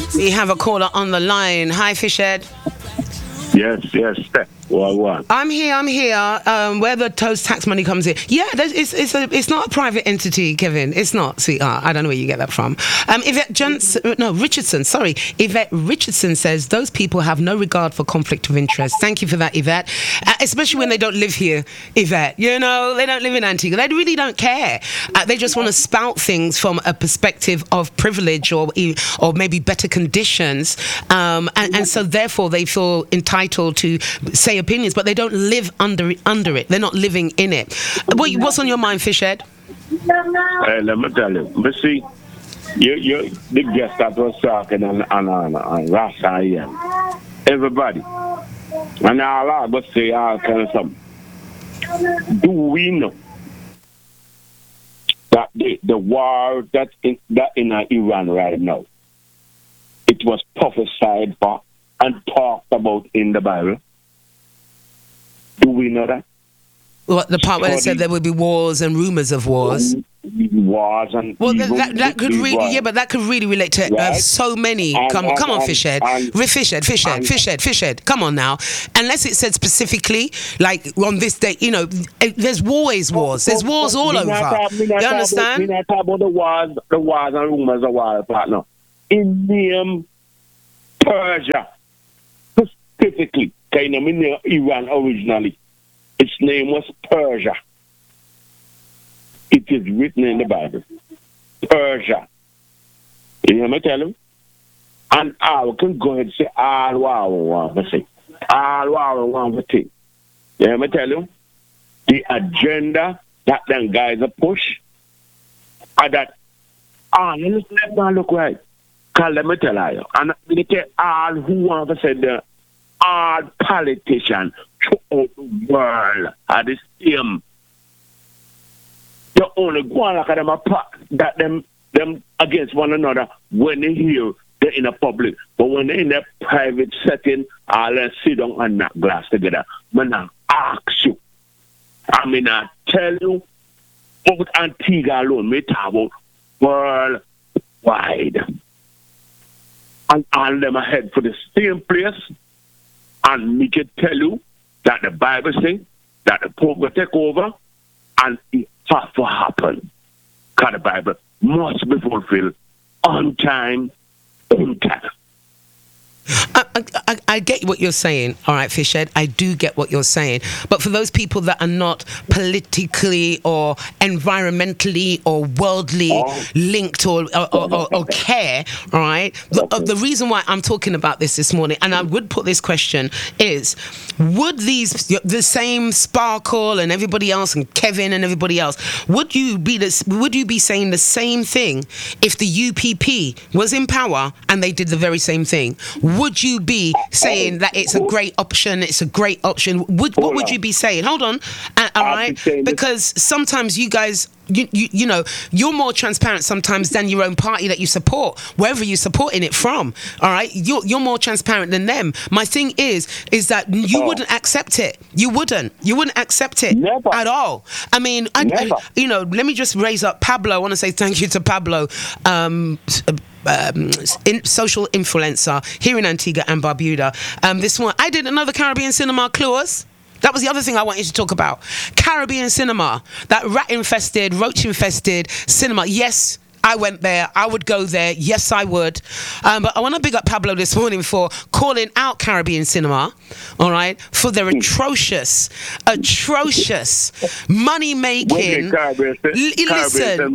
We have a caller on the line. Hi, Fishhead. Yes. What? I'm here. Where the toast tax money comes in. Yeah, it's not a private entity, Kevin. It's not, sweetheart. I don't know where you get that from. Richardson. Sorry, Yvette Richardson says those people have no regard for conflict of interest. Thank you for that, Yvette. Especially when they don't live here, Yvette. You know, they don't live in Antigua. They really don't care. They just want to spout things from a perspective of privilege or maybe better conditions, and so therefore they feel entitled to say opinions, but they don't live under it. They're not living in it. What's on your mind, Fishhead? Let me tell you. But see, you the guest that was talking on Rasta Ian. Everybody. And I'll go say all kind of something. Do we know that the war that in Iran right now, it was prophesied for and talked about in the Bible? Do we know that? What, the part where it said there would be wars and rumors of wars? Wars and that could really, yeah, but that could really relate to so many. Come on, Fishhead. Fishhead. Come on now. Unless it said specifically, like on this day, you know, there's always wars. There's wars all over. You understand? We're not talking about the wars and rumors of war, partner. In name Persia. Specifically, kind of in Iran originally, its name was Persia. It is written in the Bible. Persia. You hear me tell him? And I can go ahead and say all what I want to say. All what I want to say. You hear me tell you? The agenda that them guys are push are that, let's not look right. Because let me tell you, and they tell all who want to say that all politicians throughout the world are the same. They only go on like them apart, that them against one another when they hear they're in a public. But when they're in a private setting, all they sit down and knock glass together. When I ask you, I tell you, about Antigua alone, me talk about worldwide. And all them ahead for the same place. And me can tell you that the Bible says that the Pope will take over, and it has to happen. Because the Bible must be fulfilled on time. I get what you're saying, all right, Fishhead. I do get what you're saying. But for those people that are not politically or environmentally or worldly linked or care, all right, the reason why I'm talking about this morning, and I would put this question, is would the same Sparkle and everybody else and Kevin and everybody else, would you be saying the same thing if the UPP was in power and they did the very same thing? Would you be saying that it's a great option? What would you be saying? Hold on, all right? Because sometimes you guys, you know, you're more transparent sometimes than your own party that you support, wherever you're supporting it from. All right, you're more transparent than them. My thing is that you wouldn't accept it. You wouldn't accept it. Never. At all. I mean, you know, let me just raise up Pablo. I want to say thank you to Pablo. Social influencer here in Antigua and Barbuda. This one, I did another Caribbean cinema clause. That was the other thing I wanted to talk about. Caribbean cinema, that rat-infested, roach-infested cinema. Yes, I went there. I would go there. Yes, I would. But I want to big up Pablo this morning for calling out Caribbean cinema, all right, for their atrocious money-making. Listen.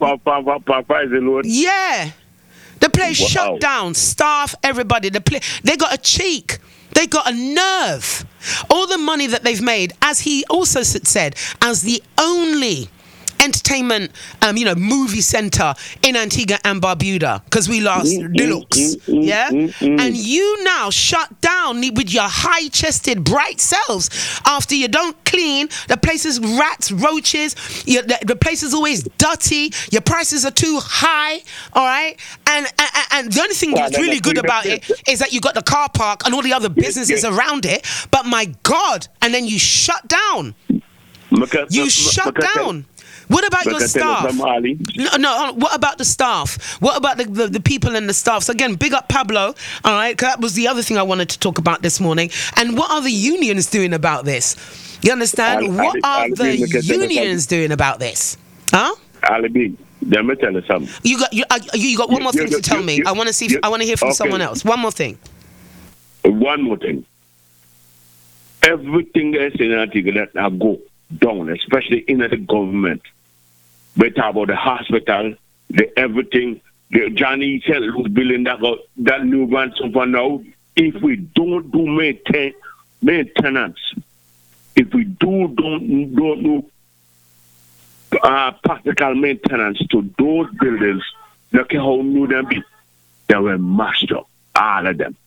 Yeah. The place shut down, staff, everybody. They got a cheek. They got a nerve. All the money that they've made, as he also said, as the only entertainment, movie center in Antigua and Barbuda, because we lost Deluxe, and you now shut down with your high-chested, bright selves after you don't clean. The place is rats, roaches. The place is always dirty. Your prices are too high. All right, and the only thing that's really good about it is that you got the car park and all the other businesses around it. But my God, and then you shut down. You shut down. What about your But I tell you staff? something, Ali. No. What about the staff? What about the people and the staff? So again, big up Pablo. All right, 'cause that was the other thing I wanted to talk about this morning. And what are the unions doing about this? You understand? What are the unions doing about this? Huh? Ali B, let me tell you something. You got one more thing to tell me. I want to see. I want to hear from someone else. One more thing. One more thing. Everything else in Antigua that now go down, especially in the government. We talk about the hospital, the everything, the Johnny St. Louis building that new one so for now. If we don't do maintenance, if we don't do practical maintenance to those buildings, look at how new them be. They were mashed up. All of them.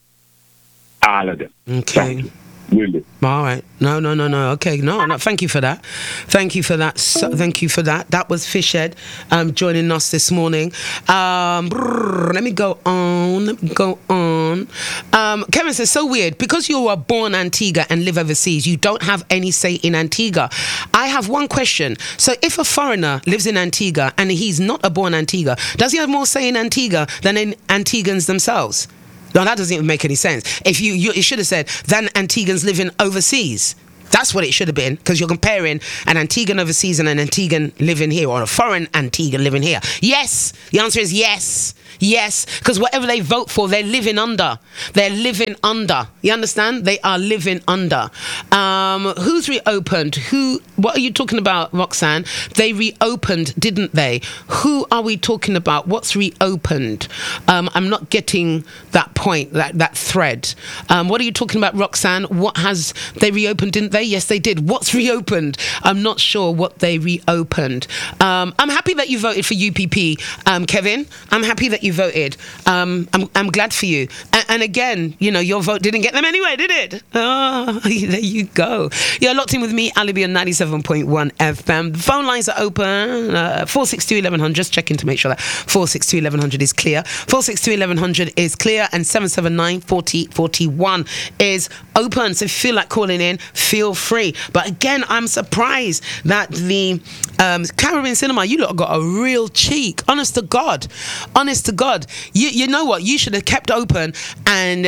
Okay. Really. All right. No. Okay. No. Thank you for that. Thank you for that. Thank you for that. That was Fishhead joining us this morning. Let me go on. Kevin says, so weird. Because you were born Antigua and live overseas, you don't have any say in Antigua. I have one question. So if a foreigner lives in Antigua and he's not a born Antigua, does he have more say in Antigua than in Antiguans themselves? No, that doesn't even make any sense. If it should have said, than Antiguans living overseas. That's what it should have been, because you're comparing an Antiguan overseas and an Antiguan living here, or a foreign Antiguan living here. Yes, the answer is yes. Yes, because whatever they vote for, they're living under. They're living under. You understand? They are living under. Who's reopened? What are you talking about, Roxanne? They reopened, didn't they? Who are we talking about? What's reopened? I'm not getting that point, that thread. What are you talking about, Roxanne? They reopened, didn't they? Yes, they did. What's reopened? I'm not sure what they reopened. I'm happy that you voted for UPP, Kevin. I'm happy that you voted. I'm glad for you. And again, your vote didn't get them anyway, did it? Oh, there you go. You're locked in with me, Alibi, on 97.1 FM. The phone lines are open. 462-1100. Just checking to make sure that 462-1100 is clear. 462-1100 is clear, and 779-4041 is open. So if you feel like calling in, feel free. But again, I'm surprised that the Caribbean Cinema, you lot got a real cheek. Honest to God. You know what? You should have kept open and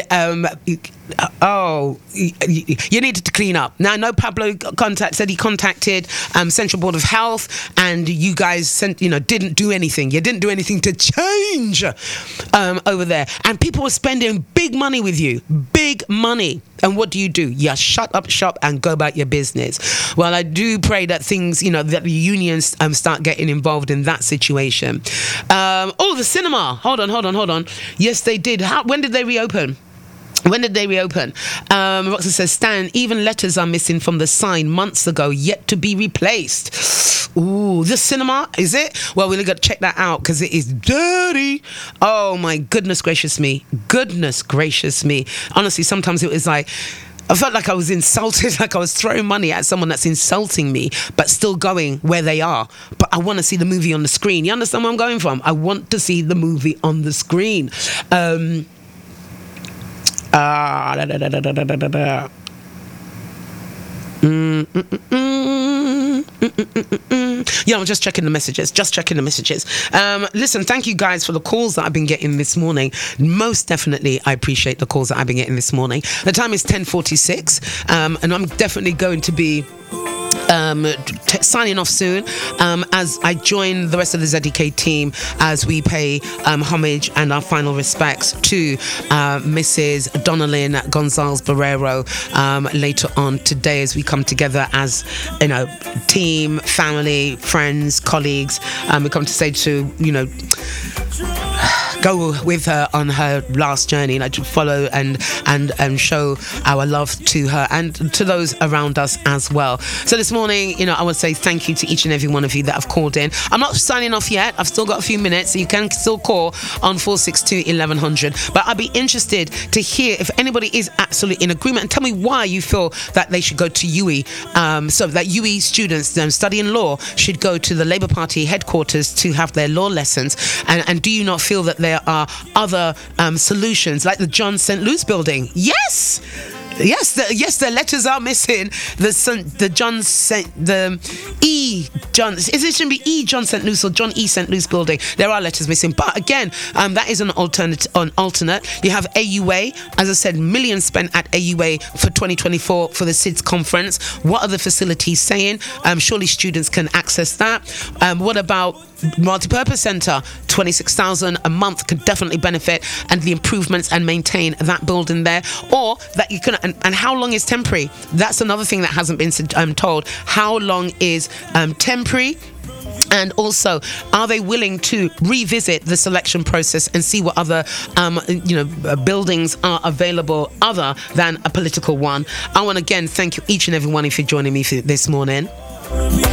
you needed to clean up. Now, I know Pablo said he contacted Central Board of Health, and you guys didn't do anything. You didn't do anything to change over there. And people were spending big money with you. Big money. And what do? You shut up shop and go about your business. Well, I do pray that things, that the unions start getting involved in that situation. The cinema. Hold on. Yes, they did. When did they reopen? Roxanne says, Stan, even letters are missing from the sign months ago, yet to be replaced. Ooh, the cinema, is it? Well, we've got to check that out, because it is dirty. Oh, my goodness gracious me. Honestly, sometimes it was like, I felt like I was insulted, like I was throwing money at someone that's insulting me, but still going where they are. But I want to see the movie on the screen. You understand where I'm going from? I want to see the movie on the screen. Yeah, I'm just checking the messages. Listen, thank you guys for the calls that I've been getting this morning. Most definitely, I appreciate the calls that I've been getting this morning. The time is 10:46, and I'm definitely going to be signing off soon as I join the rest of the ZDK team as we pay homage and our final respects to Mrs. Donalyn Gonzalez Barrero later on today, as we come together as team, family, friends, colleagues. We come to say to go with her on her last journey, to follow and show our love to her and to those around us as well. So this morning, I would say thank you to each and every one of you that have called in. I'm not signing off yet. I've still got a few minutes, so you can still call on 462-1100. But I'd be interested to hear if anybody is absolutely in agreement, and tell me why you feel that they should go to UWI, so that UWI students studying law should go to the Labour Party headquarters to have their law lessons. And do you not feel that there are other solutions, like the John St. Louis building? Yes! Yes, the letters are missing. The John St. the E. John. It shouldn't be E. John St. Luce or John E. St. Luce building. There are letters missing, but again, that is an alternate. You have AUA, as I said, millions spent at AUA for 2024 for the SIDS conference. What are the facilities saying? Surely students can access that. What about multi-purpose centre? 26,000 a month could definitely benefit, and the improvements and maintain that building there. Or that you can, and how long is temporary? That's another thing that hasn't been told. How long is temporary? And also, are they willing to revisit the selection process and see what other, buildings are available other than a political one? I want to again thank you each and every one of you for joining me this morning.